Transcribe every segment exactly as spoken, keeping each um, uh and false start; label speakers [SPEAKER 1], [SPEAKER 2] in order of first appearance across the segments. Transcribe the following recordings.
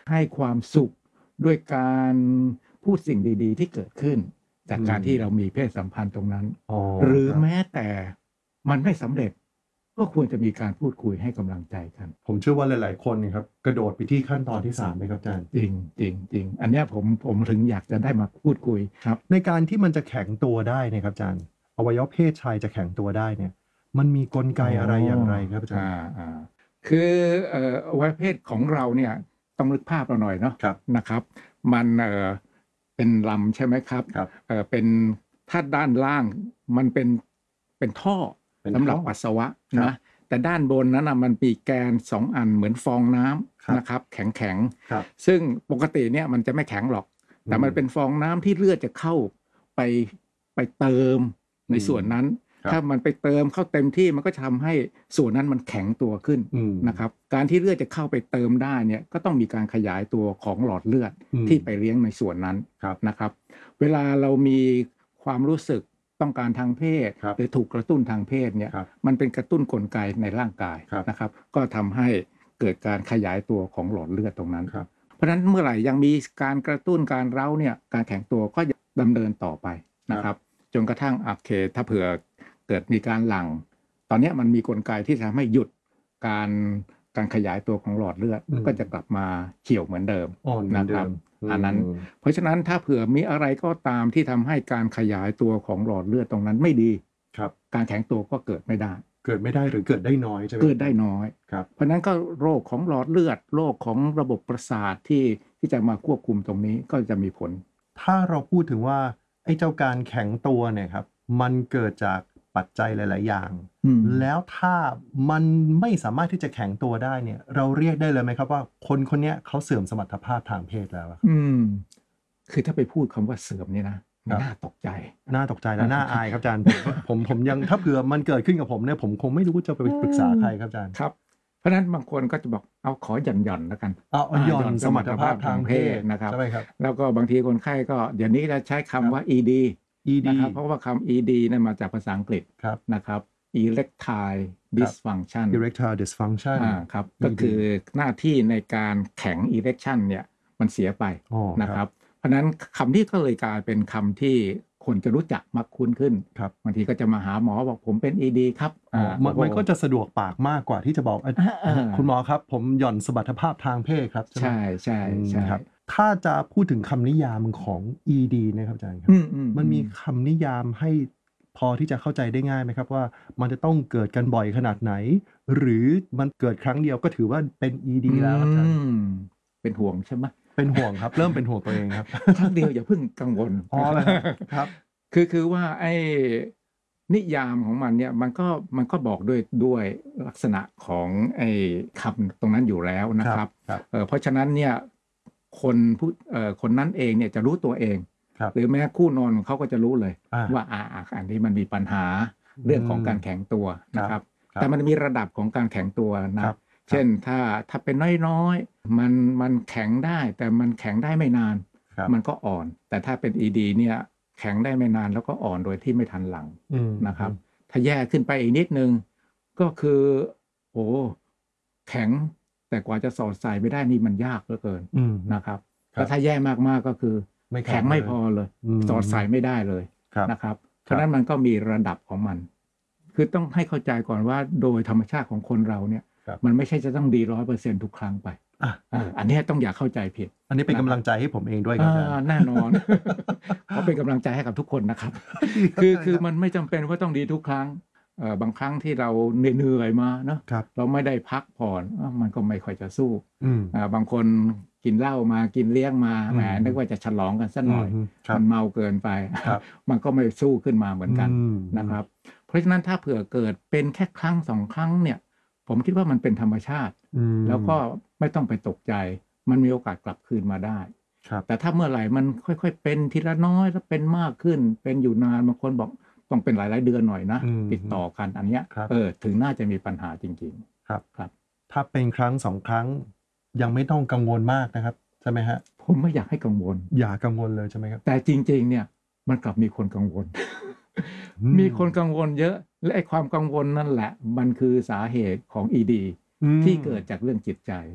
[SPEAKER 1] ให้ความสุขด้วยการพูดสิ่งดีๆที่เกิดขึ้นจากการที่เรามีเพศสัมพันธ์ตรงนั้นหรือแม้แต่มันไม่สำเร็จก็ควรจะมีการพูดคุยให้กำลังใจกัน
[SPEAKER 2] ผมเชื่อว่าหลายๆคนครับกระโดดไปที่ขั้นตอนที่สามเลยครับอาจารย์
[SPEAKER 1] จริงจริงจริงอันนี้ผมผมถึงอยากจะได้มาพูดคุยครับ
[SPEAKER 2] ในการที่มันจะแข็งตัวได้นะครับอาจารย์อวัยวะเพศชายจะแข็งตัวได้เนี่ยมันมีกลไกอะไรอย่างไรครับอาจารย์
[SPEAKER 1] อ่าคือเอ่ออวัยวะเพศของเราเนี่ยต้องนึกภาพเราหน่อยเนาะนะครับมันเอ่อเป็นลำใช่ไหมครับเอ่อเป็นถ้าด้านล่างมันเป็นเป็นท่อสำหรับปัสสาวะนะแต่ด้านบนนั้นนะมันมีแกนสองอันเหมือนฟองน้ำนะครับแข็งแข็งซึ่งปกติเนี่ยมันจะไม่แข็งหรอกแต่มันเป็นฟองน้ำที่เลือดจะเข้าไปไปเติมในส่วนนั้นถ้ามันไปเติมเข้าเต็มที่มันก็จะทำให้ส่วนนั้นมันแข็งตัวขึ้นนะครับการที่เลือดจะเข้าไปเติมได้เนี่ยก็ต้องมีการขยายตัวของหลอดเลือดที่ไปเลี้ยงในส่วนนั้นนะครับเวลาเรามีความรู้สึกต้องการทางเพศหรือถูกกระตุ้นทางเพศเนี่ยมันเป็นกระตุ้นกลไกในร่างกายนะครับก็ทำให้เกิดการขยายตัวของหลอดเลือดตรงนั้นเพราะฉะนั้นเมื่อไหร่ยังมีการกระตุ้นการเร้าเนี่ยการแข็งตัวก็ดำเนินต่อไปนะครับจนกระทั่งโอเคถ้าเผื่อเกิดมีการหลั่งตอนนี้มันมีกลไกที่ทำให้หยุดการการขยายตัวของหลอดเลือดก็จะกลับมาเขียวเหมือนเดิมนะครับอันนั้นเพราะฉะนั้นถ้าเผื่อมีอะไรก็ตามที่ทำให้การขยายตัวของหลอดเลือดตรงนั้นไม่ดีการแข็งตัวก็เกิดไม่ได้
[SPEAKER 2] เกิดไม่ได้หรือเกิดได้น้อยใช่ไหม
[SPEAKER 1] เกิดได้น้อยเพราะนั้นก็โรคของหลอดเลือดโรคของระบบประสาทที่ที่จะมาควบคุมตรงนี้ก็จะมีผล
[SPEAKER 2] ถ้าเราพูดถึงว่าไอ้เจ้าการแข็งตัวเนี่ยครับมันเกิดจากปัจจัยหลายๆอย่างแล้วถ้ามันไม่สามารถที่จะแข็งตัวได้เนี่ยเราเรียกได้เลยไหมครับว่าคนคนนี้เขาเสื่อมสมรรถภาพทางเพศแล้ว
[SPEAKER 1] อืมคือถ้าไปพูดคำว่าเสื่อมนี่นะน่าตกใจ
[SPEAKER 2] น่าตกใจและน่าอายครับอาจารย์ผมผมยังถ้าเผื่อมันเกิดขึ้นกับผมเนี่ยผมคงไม่รู้จะไปปรึกษาใครครับอาจารย์
[SPEAKER 1] ครับเพราะนั้นบางคนก็จะบอกเอาขอหย่อนหย่อนแล้วกัน
[SPEAKER 2] เอาหย่อนสมรรถภาพทางเพศ
[SPEAKER 1] นะครับ
[SPEAKER 2] ใช่ไหมครับ
[SPEAKER 1] แล้วก็บางทีคนไข้ก็เดี๋ยวนี้จะใช้คำว่า อี ดี นะครับเพราะว่าคำ อี ดี นั้นมาจากภาษาอังกฤษนะครับ erectile dysfunction
[SPEAKER 2] erectile dysfunction
[SPEAKER 1] ครับก็คือหน้าที่ในการแข็ง erection เนี่ยมันเสียไปนะครับเพราะนั้นคำที่ก็เลยกลายเป็นคำที่คนจะรู้จักมักคุ้นขึ้นบางทีก็จะมาหาหมอบอกผมเป็น อี ดี ครับ
[SPEAKER 2] มันก็จะสะดวกปากมากกว่าที่จะบอกคุณหมอครับผมหย่อนสมรรถภาพทางเพศครับ
[SPEAKER 1] ใช่ใช่ใช่
[SPEAKER 2] ครับถ้าจะพูดถึงคำนิยามของ อี ดี นะครับอาจารย์ครับมันมีคำนิยามให้พอที่จะเข้าใจได้ง่ายไหมครับว่ามันจะต้องเกิดกันบ่อยขนาดไหนหรือมันเกิดครั้งเดียวก็ถือว่าเป็น อี ดี แล้วอาจารย์
[SPEAKER 1] เป็นห่วงใช่ไหม
[SPEAKER 2] เป็นห่วงครับเริ่มเป็นห่วงตัวเองครับ
[SPEAKER 1] ครั้งเดียวอย่าเพิ่งกังวล
[SPEAKER 2] อ๋อเลยครับ
[SPEAKER 1] คือคือว่าไอ้นิยามของมันเนี่ยมันก็มันก็บอกด้วยด้วยลักษณะของไอ้คำตรงนั้นอยู่แล้วนะครับเพราะฉะนั้นเนี่ยคนผู้เอ่อคนนั้นเองเนี่ยจะรู้ตัวเองหรือแม้คู่นอนของเขาก็จะรู้เลยว่าอ่าอันนี้มันมีปัญหาเรื่องของการแข็งตัวนะครับแต่มันมีระดับของการแข็งตัวนะเช่นถ้าถ้าเป็นน้อยๆมันมันแข็งได้แต่มันแข็งได้ไม่นานมันก็อ่อนแต่ถ้าเป็น อี ดี เนี่ยแข็งได้ไม่นานแล้วก็อ่อนโดยที่ไม่ทันหลังนะครับถ้าแย่ขึ้นไปอีกนิดนึงก็คือโอ้แข็งแต่กว่าจะสอดใส่ไม่ได้นี่มันยากเหลือเกินนะครับแล้วถ้าแย่มากๆก็คือแข็งไม่พอเลยสอดใส่ไม่ได้เลยนะครับเพราะนั้นมันก็มีระดับของมันคือต้องให้เข้าใจก่อนว่าโดยธรรมชาติของคนเราเนี่ยมันไม่ใช่จะต้องดีร้อยเปอร์เซ็นต์ทุกครั้งไปอันนี้ต้องอย่าเข้าใจผิด
[SPEAKER 2] อันนี้เป็นกำลังใจให้ผมเองด้วยครับ
[SPEAKER 1] แน่นอนเพราะเป็นกำลังใจให้กับทุกคนนะครับคือคือมันไม่จำเป็นว่าต้องดีทุกครั้งบางครั้งที่เราเหนื่อยมาเนาะเราไม่ได้พักผ่อนมันก็ไม่ค่อยจะสู้บางคนกินเหล้ามากินเลี้ยงมาแหมนึกว่าจะฉลองกันสักหน่อยมันเมาเกินไปมันก็ไม่สู้ขึ้นมาเหมือนกันนะครับเพราะฉะนั้นถ้าเผื่อเกิดเป็นแค่ครั้งสองครั้งเนี่ยผมคิดว่ามันเป็นธรรมชาติแล้วก็ไม่ต้องไปตกใจมันมีโอกาสกลับคืนมาได้แต่ถ้าเมื่อไหร่มันค่อยๆเป็นทีละน้อยแล้วเป็นมากขึ้นเป็นอยู่นานบางคนบอกต้องเป็นหลายๆเดือนหน่อยนะติดต่อกันอันเนี้ยเออถึงน่าจะมีปัญหาจริงๆ
[SPEAKER 2] ครับครับถ้าเป็นครั้งสองครั้งยังไม่ต้องกังวลมากนะครับใช่ไหมฮะ
[SPEAKER 1] ผมไม่อยากให้กังวล
[SPEAKER 2] อย่ากังวลเลยใช่ไหมครับ
[SPEAKER 1] แต่จริงๆเนี่ยมันกลับมีคนกังวล มีคนกังวลเยอะและไอ้ความกังวลนั่นแหละมันคือสาเหตุของ อี ดี ที่เกิดจากเรื่องจิตใจ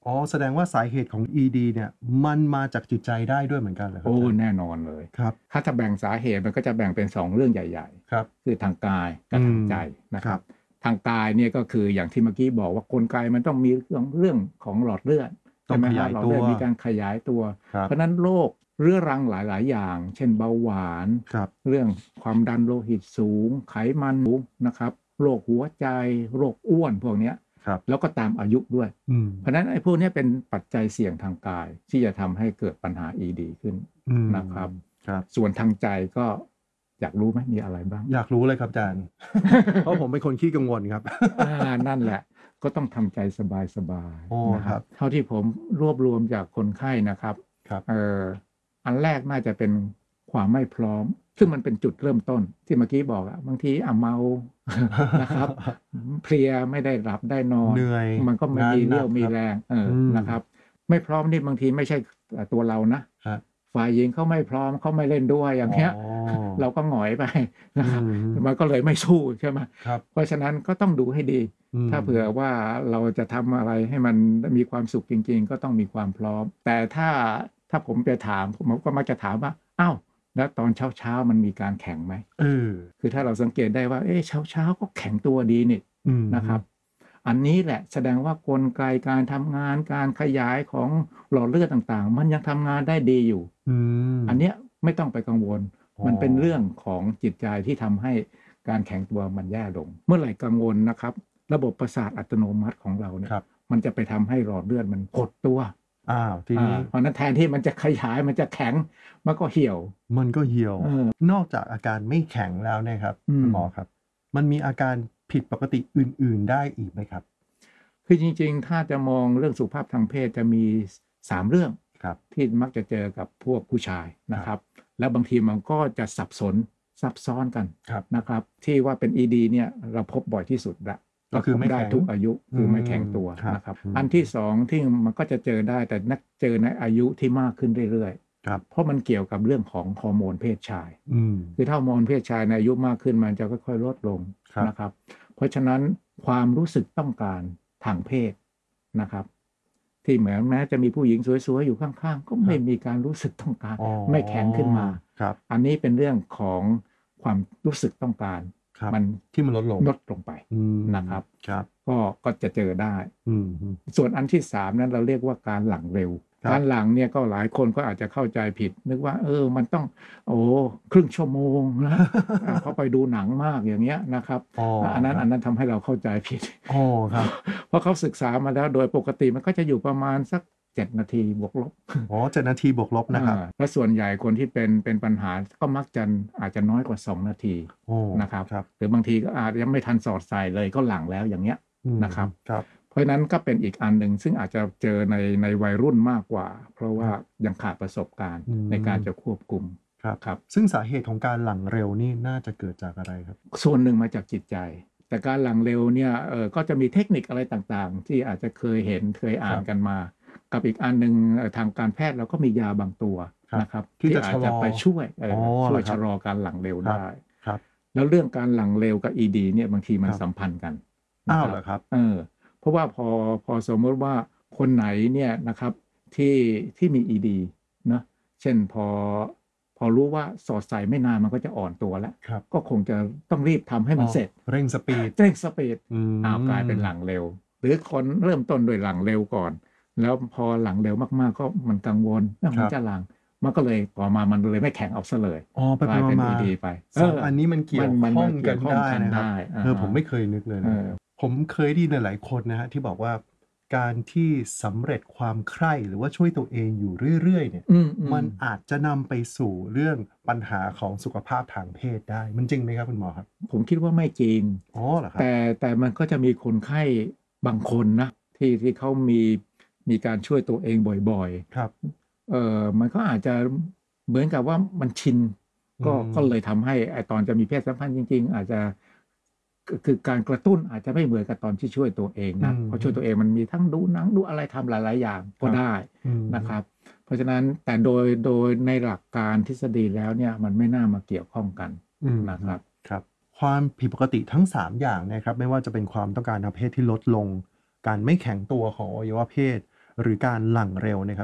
[SPEAKER 2] อ๋อแสดงว่าสาเหตุของ อี ดี เนี่ยมันมาจากจิตใจได้ด้วยเหมือนกันเหรอครับ
[SPEAKER 1] โอ้
[SPEAKER 2] อาจารย์
[SPEAKER 1] แน่นอนเลย
[SPEAKER 2] ครับ
[SPEAKER 1] ถ้าจะแบ่งสาเหตุมันก็จะแบ่งเป็น สอง เรื่องใหญ่
[SPEAKER 2] ครับ
[SPEAKER 1] ๆ คือทางกายกับทางใจนะค
[SPEAKER 2] ครั
[SPEAKER 1] รับ
[SPEAKER 2] บ
[SPEAKER 1] ทางกายเนี่ยก็คืออย่างที่เมื่อกี้บอกว่ากลไกมันต้องมีเรื่องเรื่องของหลอดเลือด
[SPEAKER 2] ต้อ
[SPEAKER 1] ใช่
[SPEAKER 2] ง
[SPEAKER 1] ไหม
[SPEAKER 2] ข
[SPEAKER 1] ค
[SPEAKER 2] ยา
[SPEAKER 1] รับ
[SPEAKER 2] ย
[SPEAKER 1] หลอด
[SPEAKER 2] ตั
[SPEAKER 1] เลื
[SPEAKER 2] ว
[SPEAKER 1] อดมีการขยายตัว
[SPEAKER 2] ครับ
[SPEAKER 1] เพราะฉะนั้นโรคเรื้อรังหลาย ๆ อย่าง เช่น เบาหวาน
[SPEAKER 2] ครับ
[SPEAKER 1] เรื่องความดันโลหิตสูง ไขมันสูงนะครับ โรคหัวใจ โรคอ้วนพวกเนี้ย
[SPEAKER 2] ครับ
[SPEAKER 1] แล้วก็ตามอายุด้วย
[SPEAKER 2] อืม
[SPEAKER 1] เพราะฉะนั้นไอ้พวกเนี้ยเป็นปัจจัยเสี่ยงทางกายที่จะทำให้เกิดปัญหา อี ดี ขึ้น
[SPEAKER 2] อืม
[SPEAKER 1] นะครับ
[SPEAKER 2] ครับ
[SPEAKER 1] ส่วนทางใจก็อยากรู้ไหมมีอะไรบ้าง?
[SPEAKER 2] อยากรู้เลยครับอาจารย์ เพราะผมเป็นคนขี้กังวลครับ
[SPEAKER 1] อา นั่นแหละ ก็ต้องทำใจสบาย
[SPEAKER 2] อ๋อ
[SPEAKER 1] ๆ นะค
[SPEAKER 2] ค
[SPEAKER 1] รั
[SPEAKER 2] รับ บ
[SPEAKER 1] เท่าที่ผมรวบรวมจากคนไข้นะครับ
[SPEAKER 2] ครับ
[SPEAKER 1] เอ่อ อันแรกน่าจะเป็นความไม่พร้อม ซึ่งมันเป็นจุดเริ่มต้นที่เมื่อกี้บอกอะ บางที อะ เมา นะครับ อือ เพลีย ไม่ได้หลับได้นอน
[SPEAKER 2] เหนื่อย
[SPEAKER 1] มันก็ไม่
[SPEAKER 2] งาน
[SPEAKER 1] มี
[SPEAKER 2] ห
[SPEAKER 1] เร
[SPEAKER 2] นี่ั
[SPEAKER 1] ยว
[SPEAKER 2] ก
[SPEAKER 1] มี
[SPEAKER 2] ครับ
[SPEAKER 1] แรง เออ
[SPEAKER 2] อืม
[SPEAKER 1] นะครับ ไม่พร้อมนี่บางทีไม่ใช่ เอ่อ ตัวเรานะ
[SPEAKER 2] ครับ
[SPEAKER 1] ฝ่ายหญิงเขาไม่พร้อม เขาไม่เล่นด้วย อย่างเงี้ย
[SPEAKER 2] อ๋อ
[SPEAKER 1] เราก็หงอย ไป นะ
[SPEAKER 2] อื
[SPEAKER 1] ครับ
[SPEAKER 2] ม
[SPEAKER 1] มันก็เลยไม่สู้ ใช่ไหม?
[SPEAKER 2] ครับ
[SPEAKER 1] เพราะฉะนั้นก็ต้องดูให้ดี
[SPEAKER 2] อืม
[SPEAKER 1] ถ้าเผื่อว่าเราจะทำอะไรให้มัน ด มีความสุขจริง ๆ ก็ต้องมีความพร้อม แต่ถ้า ถ้าผมจะถาม ผมก็มักจะถามว่า "อ้าว แล้วตอนเช้า ๆ มันมีการแข่งไหม?"
[SPEAKER 2] เออ
[SPEAKER 1] คือถ้าเราสังเกตได้ว่า เอ๊ะ เช้า ๆ ก็แข็งตัวดีนี่
[SPEAKER 2] อือฮึ
[SPEAKER 1] นะครับ อันนี้แหละแสดงว่ากลไกการทำงาน การขยายของหลอดเลือดต่าง ๆ มันยังทำงานได้ดีอยู่
[SPEAKER 2] อืม
[SPEAKER 1] อันเนี้ยไม่ต้องไปกังวล
[SPEAKER 2] อ๋อ
[SPEAKER 1] มันเป็นเรื่องของจิตใจที่ทำให้การแข็งตัวมันแย่ลง เมื่อไหร่กังวลนะครับ ระบบประสาทอัตโนมัติของเราเนี่ย
[SPEAKER 2] ครับ
[SPEAKER 1] มันจะไปทำให้หลอดเลือดมันหดตัว
[SPEAKER 2] อ้าว ที
[SPEAKER 1] อา
[SPEAKER 2] นี้
[SPEAKER 1] เพราะนั้นแทนที่มันจะขยาย มันจะแข็ง มันก็เหี่ยว
[SPEAKER 2] มันก็เหี่ยว
[SPEAKER 1] เออ
[SPEAKER 2] นอกจากอาการไม่แข็งแล้วเนี่ยครับ
[SPEAKER 1] อื
[SPEAKER 2] คุณ
[SPEAKER 1] ม
[SPEAKER 2] หมอครับ มันมีอาการผิดปกติอื่น ๆ ได้อีกไหมครับ?
[SPEAKER 1] คือจริง ๆ ถ้าจะมองเรื่องสุขภาพทางเพศจะมี ส สาม เรื่อง
[SPEAKER 2] ครับ
[SPEAKER 1] ที่มักจะเจอกับพวกผู้ชายนะ
[SPEAKER 2] ค
[SPEAKER 1] ค
[SPEAKER 2] รั
[SPEAKER 1] รับ บ แล้วบางทีมันก็จะสับสน ซับซ้อนกัน
[SPEAKER 2] ครับ
[SPEAKER 1] นะครับ ที่ว่าเป็น อี ดี เนี่ยเราพบบ่อยที่สุดแล้ว
[SPEAKER 2] ก็คือ
[SPEAKER 1] พบ
[SPEAKER 2] ไม่
[SPEAKER 1] ได้
[SPEAKER 2] แข็ง
[SPEAKER 1] ทุกอายุ คือไม่แข็ง
[SPEAKER 2] อืม
[SPEAKER 1] ตัว
[SPEAKER 2] ครับ
[SPEAKER 1] นะครับ
[SPEAKER 2] อืม
[SPEAKER 1] อันที่ สอง ที่มันก็จะเจอได้ แต่นัก เจอในอายุที่มากขึ้นเรื่อย
[SPEAKER 2] ครับ
[SPEAKER 1] ๆ เพราะมันเกี่ยวกับเรื่องของฮอร์โมนเพศชาย
[SPEAKER 2] อืม
[SPEAKER 1] คือถ้าฮอร์โมนเพศชายในอายุมากขึ้นมันจะค่อย ๆ ลดลง
[SPEAKER 2] ครับ
[SPEAKER 1] นะครับ เพราะฉะนั้นความรู้สึกต้องการทางเพศนะครับ ที่เหมือนแม้จะมีผู้หญิงสวย ๆ อยู่ข้าง ๆ ก็ไม่มีการรู้สึกต้องการ
[SPEAKER 2] อ๋อ
[SPEAKER 1] ไม่แข็งขึ้นมา
[SPEAKER 2] ครับ
[SPEAKER 1] อันนี้เป็นเรื่องของความรู้สึกต้องการ
[SPEAKER 2] ครับ
[SPEAKER 1] มัน
[SPEAKER 2] ที่มันลดลง
[SPEAKER 1] ลดลงไป
[SPEAKER 2] อืม
[SPEAKER 1] นะครับ
[SPEAKER 2] ครับ
[SPEAKER 1] ก็ ก็จะเจอได้
[SPEAKER 2] อือฮึ
[SPEAKER 1] ส่วนอันที่ สาม นั้นเราเรียกว่าการหลั่งเร็ว
[SPEAKER 2] ครับ
[SPEAKER 1] การหลั่งเนี่ยก็หลายคนก็อาจจะเข้าใจผิด นึกว่า เออ มันต้อง โอ้โฮ ครึ่ง ชั่วโมงนะ อ่า เพราะไปดูหนังมาก อย่างเงี้ยนะครับ
[SPEAKER 2] อ๋อ
[SPEAKER 1] อา อันนั้น
[SPEAKER 2] ครับ
[SPEAKER 1] อันนั้นทำให้เราเข้าใจผิด
[SPEAKER 2] อ๋อ ครับ
[SPEAKER 1] เพราะเขาศึกษามาแล้ว โดยปกติมันก็จะอยู่ประมาณสัก เจ็ด นาทีบวกลบ
[SPEAKER 2] อ๋อ เจ็ด นาทีบวกลบนะครับ
[SPEAKER 1] อา แล้วส่วนใหญ่คนที่เป็น เป็นปัญหาก็มักจะ อาจจะน้อยกว่า สอง นาที
[SPEAKER 2] โอ้
[SPEAKER 1] นะครับ
[SPEAKER 2] ครับ
[SPEAKER 1] หรือบางทีก็อาจยังไม่ทันสอดใส่เลยก็หลั่งแล้ว อย่างเงี้ย
[SPEAKER 2] อืม
[SPEAKER 1] นะครับ
[SPEAKER 2] ครับ
[SPEAKER 1] เพราะฉะนั้นก็เป็นอีกอันหนึ่ง ซึ่งอาจจะเจอใน ในวัยรุ่นมากกว่า เพราะว่ายังขาดประสบการณ์
[SPEAKER 2] อืม
[SPEAKER 1] ในการจะควบคุม
[SPEAKER 2] ครับ
[SPEAKER 1] ครับ
[SPEAKER 2] ซึ่งสาเหตุของการหลั่งเร็วนี่น่าจะเกิดจากอะไรครับ?
[SPEAKER 1] ส่วนหนึ่งมาจากจิตใจ แต่การหลั่งเร็วเนี่ย เอ่อ ก็จะมีเทคนิคอะไรต่าง ๆ ที่อาจจะเคยเห็น เคยอ่า
[SPEAKER 2] ครับ
[SPEAKER 1] นกันมา กับอีกอันหนึ่ง เอ่อ ทางการแพทย์เราก็มียาบางตัว
[SPEAKER 2] ครับ
[SPEAKER 1] นะครับ
[SPEAKER 2] ที่
[SPEAKER 1] ที่
[SPEAKER 2] จะ
[SPEAKER 1] อา
[SPEAKER 2] ชะ
[SPEAKER 1] จ
[SPEAKER 2] ล
[SPEAKER 1] จะ
[SPEAKER 2] อ
[SPEAKER 1] ไปช่วย เอ่
[SPEAKER 2] อ๋
[SPEAKER 1] อ
[SPEAKER 2] อ
[SPEAKER 1] ช่วย
[SPEAKER 2] เหรอครั
[SPEAKER 1] ชะ
[SPEAKER 2] บ?
[SPEAKER 1] ลอการหลั่งเร็ว
[SPEAKER 2] ครั
[SPEAKER 1] ได
[SPEAKER 2] บ
[SPEAKER 1] ้
[SPEAKER 2] ครับ
[SPEAKER 1] แล้วเรื่องการหลั่งเร็วกับ อี ดี เนี่ยบางทีมัน
[SPEAKER 2] ครับ
[SPEAKER 1] สัมพันธ์กัน
[SPEAKER 2] อ้า
[SPEAKER 1] นะค
[SPEAKER 2] ว
[SPEAKER 1] รั
[SPEAKER 2] เหรอครับ?
[SPEAKER 1] เออ เพราะว่าพอ พอสมมุติว่าคนไหนเนี่ยนะครับที่ ที่มี อี ดี เนาะ เช่น พอ พอรู้ว่าสอดใส่ไม่นานมันก็จะอ่อนตัวแล้ว
[SPEAKER 2] ครับ
[SPEAKER 1] ก็คงจะต้องรีบทำให้มันเสร็จ
[SPEAKER 2] เร่งสปีด
[SPEAKER 1] เร่งสปีด
[SPEAKER 2] อื
[SPEAKER 1] อ้าว กลายเป็นหลั่
[SPEAKER 2] ม
[SPEAKER 1] งเร็ว หรือคนเริ่มต้นด้วยหลั่งเร็วก่อน แล้วพอหลั่งเร็วมาก ๆ ก็มันกังวล เอ๊ะ
[SPEAKER 2] ค
[SPEAKER 1] มั
[SPEAKER 2] ร
[SPEAKER 1] นั
[SPEAKER 2] บ
[SPEAKER 1] จะหลั่ง มันก็เลยต่อมามันเลยไม่แข็งเอาเสียเลย
[SPEAKER 2] อ๋อ ไป
[SPEAKER 1] กลายเป็น
[SPEAKER 2] มา
[SPEAKER 1] อี ดี ไป
[SPEAKER 2] ๆ สอง อันนี้มันเกี่ยว
[SPEAKER 1] มัน
[SPEAKER 2] ข้
[SPEAKER 1] มั
[SPEAKER 2] อน ง
[SPEAKER 1] เกี่
[SPEAKER 2] กั
[SPEAKER 1] ย
[SPEAKER 2] น
[SPEAKER 1] วข้อง
[SPEAKER 2] ได้
[SPEAKER 1] กัน
[SPEAKER 2] นะครับ
[SPEAKER 1] ได้ อะ
[SPEAKER 2] เออ
[SPEAKER 1] ฮะ
[SPEAKER 2] ผมไม่เคยนึกเลย
[SPEAKER 1] เอ
[SPEAKER 2] นะ
[SPEAKER 1] อ
[SPEAKER 2] ผมเคยได้ยินหลาย ๆ คนนะครับที่บอกว่า การที่สำเร็จความใคร่ หรือว่าช่วยตัวเองอยู่เรื่อย ๆ เนี่ย
[SPEAKER 1] อืม
[SPEAKER 2] มัน
[SPEAKER 1] ๆ
[SPEAKER 2] อาจจะนำไปสู่เรื่องปัญหาของสุขภาพทางเพศได้ มันจริงไหมครับคุณหมอครับ?
[SPEAKER 1] ผมคิดว่าไม่จริง
[SPEAKER 2] อ๋อ เหรอครั
[SPEAKER 1] แต
[SPEAKER 2] บ?
[SPEAKER 1] แต่มันก็จะมีคนไข้บางคนนะ ที่ ที่เขามี มีการช่วยตัวเองบ่อย
[SPEAKER 2] ครับ
[SPEAKER 1] ๆ เอ่อ มันก็อาจจะเหมือนกับว่ามันชิน ก็
[SPEAKER 2] อืม
[SPEAKER 1] ก็เลยทำให้ไอ้ตอนจะมีเพศสัมพันธ์จริง ๆ อาจจะ ก คือการกระตุ้นอาจจะไม่เหมือนกับตอนที่ช่วยตัวเองนะ
[SPEAKER 2] อืม
[SPEAKER 1] เพราะช่วยตัวเองมันมีทั้งดูหนัง ดูอะไร ทำหลาย ๆ อย่างก็
[SPEAKER 2] ครับ
[SPEAKER 1] ได้
[SPEAKER 2] อืม
[SPEAKER 1] นะครับ เพราะฉะนั้น แต่โดย โดยในหลักการทฤษฎีแล้วเนี่ยมันไม่น่ามาเกี่ยวข้องกัน
[SPEAKER 2] อืม
[SPEAKER 1] นะครับ
[SPEAKER 2] ครับ ความผิดปกติทั้ง สาม อย่างเนี่ยครับ ไม่ว่าจะเป็นความต้องการทางเพศที่ลดลง การไม่แข็งตัวของอวัยวะเพศหรือการหลั่งเร็วนะครับ